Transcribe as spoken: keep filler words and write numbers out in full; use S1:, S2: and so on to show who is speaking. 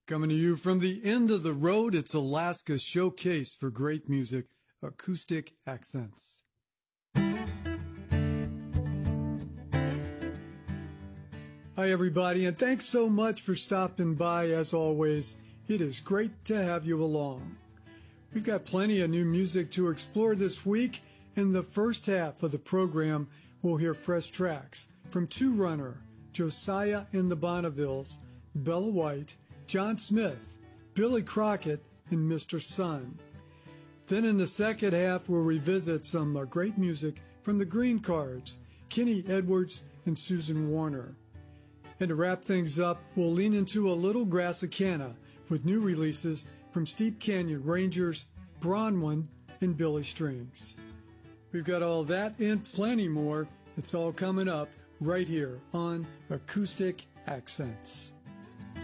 S1: Coming to you from the end of the road, it's Alaska's showcase for great music, Acoustic Accents. Hi, everybody, and thanks so much for stopping by. As always, it is great to have you along. We've got plenty of new music to explore this week. In the first half of the program, we'll hear fresh tracks from Two Runner, Josiah and the Bonnevilles, Bella White, John Smith, Billy Crockett, and Mister Sun. Then in the second half, we'll revisit some uh, great music from the Green Cards, Kenny Edwards and Susan Warner. And to wrap things up, we'll lean into a little Grassicana with new releases from Steep Canyon Rangers, Bronwyn, and Billy Strings. We've got all that and plenty more. It's all coming up right here on Acoustic Accents.